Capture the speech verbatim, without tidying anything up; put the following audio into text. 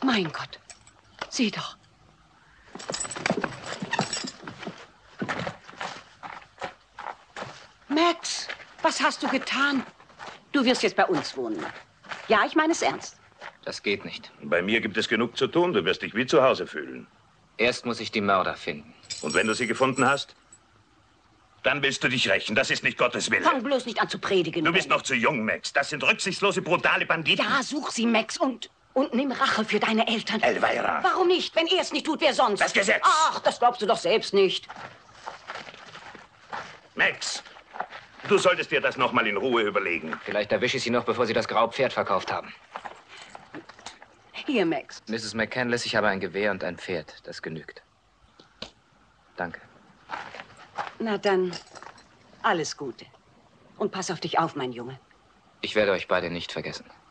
Mein Gott, sieh doch. Max, was hast du getan? Du wirst jetzt bei uns wohnen. Ja, ich meine es ernst. Das geht nicht. Bei mir gibt es genug zu tun. Du wirst dich wie zu Hause fühlen. Erst muss ich die Mörder finden. Und wenn du sie gefunden hast? Dann willst du dich rächen. Das ist nicht Gottes Wille. Fang bloß nicht an zu predigen. Du bist Ben. noch zu jung, Max. Das sind rücksichtslose, brutale Banditen. Ja, such sie, Max, und, und nimm Rache für deine Eltern. Elvira. Warum nicht? Wenn er es nicht tut, wer sonst? Das Gesetz. Ach, das glaubst du doch selbst nicht. Max, du solltest dir das noch mal in Ruhe überlegen. Vielleicht erwische ich sie noch, bevor sie das graue Pferd verkauft haben. Hier, Max. Misses McCandless, ich habe ein Gewehr und ein Pferd. Das genügt. Danke. Na dann, alles Gute. Und pass auf dich auf, mein Junge. Ich werde euch beide nicht vergessen.